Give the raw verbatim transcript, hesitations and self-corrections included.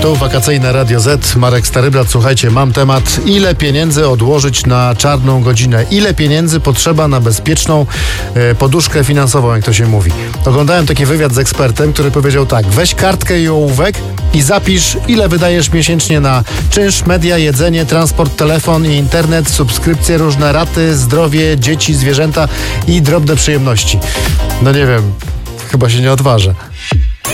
Tu wakacyjne Radio Z, Marek Starybrat. Słuchajcie, mam temat. Ile pieniędzy odłożyć na czarną godzinę? Ile pieniędzy potrzeba na bezpieczną e, poduszkę finansową, jak to się mówi? Oglądałem taki wywiad z ekspertem, który powiedział tak: weź kartkę i ołówek i zapisz, ile wydajesz miesięcznie na czynsz, media, jedzenie, transport, telefon i internet, subskrypcje, różne raty, zdrowie, dzieci, zwierzęta i drobne przyjemności. No nie wiem, chyba się nie odważę.